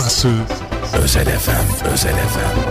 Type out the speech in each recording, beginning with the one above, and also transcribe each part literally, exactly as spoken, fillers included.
Burası Özel F M, Özel F M.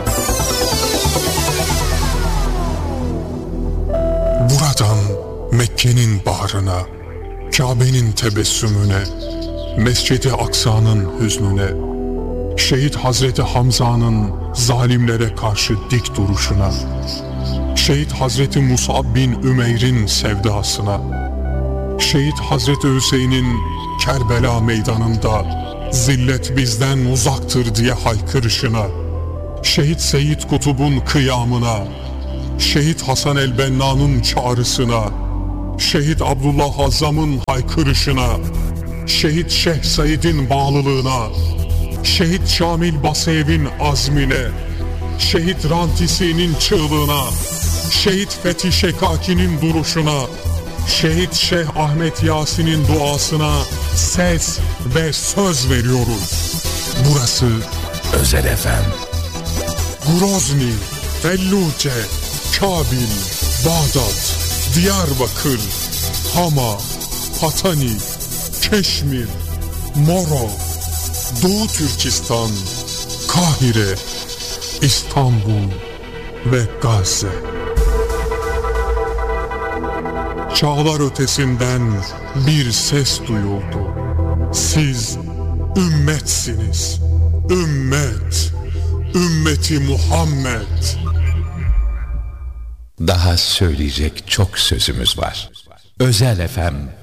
Buradan Mekke'nin baharına, Kabe'nin tebessümüne, Mescid-i Aksa'nın hüznüne, Şehit Hazreti Hamza'nın zalimlere karşı dik duruşuna, Şehit Hazreti Musab bin Ümeyr'in sevdasına, Şehit Hazreti Hüseyin'in Kerbela meydanında zillet bizden uzaktır diye haykırışına, Şehit Seyyid Kutub'un kıyamına, Şehit Hasan el-Benna'nın çağrısına, Şehit Abdullah Azzam'ın haykırışına, Şehit Şeyh Said'in bağlılığına, Şehit Şamil Basev'in azmine, Şehit Rantisi'nin çığlığına, Şehit Fethi Şekaki'nin duruşuna, Şehit Şeyh Ahmet Yasin'in duasına ses ve söz veriyoruz. Burası Özel F M. Grozny, Felluce, Kabil, Bağdat, Diyarbakır, Hama, Patani, Keşmir, Moro, Doğu Türkistan, Kahire, İstanbul ve Gazze. Çağlar ötesinden bir ses duyuldu. Siz ümmetsiniz. Ümmet. Ümmeti Muhammed. Daha söyleyecek çok sözümüz var. Özel F M